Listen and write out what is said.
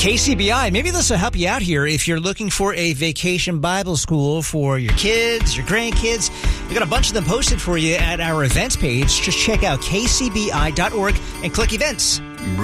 KCBI, maybe this will help you out here if you're looking for a vacation Bible school for your kids, your grandkids. We've got a bunch of them posted for you at our events page. Just check out kcbi.org and click events.